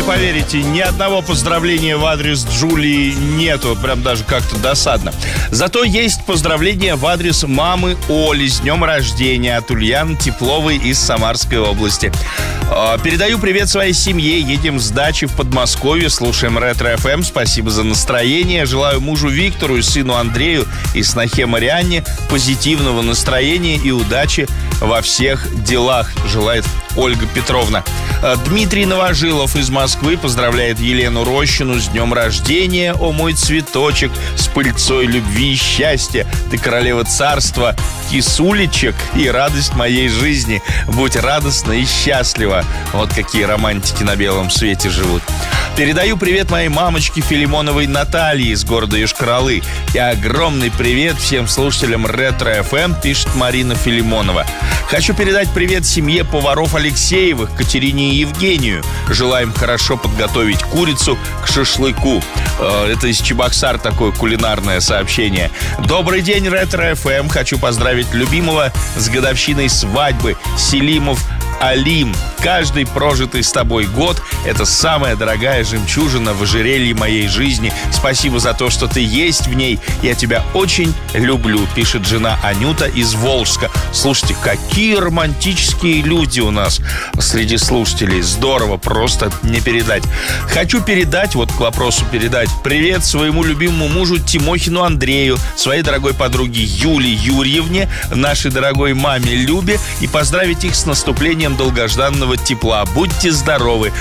поверите, ни одного поздравления в адрес Джулии нету. Прям даже как-то досадно. Зато есть поздравления в адрес мамы Оли с днем рождения от Ульяны Тепловой из Самарской области. Передаю привет своей семье. Едем с дачи в Подмосковье. Слушаем Ретро ФМ. Спасибо за настроение. Желаю мужу Виктору и сыну Андрею и снохе Марианне позитивного настроения и удачи во всех делах. Желает Ольга Петровна. Дмитрий Новожилов из Москвы поздравляет Елену Рощину с днем рождения. О, мой цветочек с пыльцой любви и счастья. Ты королева царства, кисулечек и радость моей жизни. Будь радостна и счастлива. Вот какие романтики на белом свете живут. Передаю привет моей мамочке Филимоновой Наталье из города Йошкар-Олы. И огромный привет всем слушателям Ретро ФМ, пишет Марина Филимонова. Хочу передать привет семье поваров Алексеевых, Катерине и Евгению. Желаем хорошо подготовить курицу к шашлыку. Это из Чебоксар такое кулинарное сообщение. Добрый день, Ретро ФМ. Хочу поздравить любимого с годовщиной свадьбы Селимов Алим. Каждый прожитый с тобой год — это самая дорогая жемчужина в ожерелье моей жизни. Спасибо за то, что ты есть в ней. Я тебя очень люблю, пишет жена Анюта из Волжска. Слушайте, какие романтические люди у нас среди слушателей. Здорово, просто не передать. Хочу передать, вот к вопросу передать, привет своему любимому мужу Тимохину Андрею, своей дорогой подруге Юлии Юрьевне, нашей дорогой маме Любе и поздравить их с наступлением долгожданного тепла. Будьте здоровы.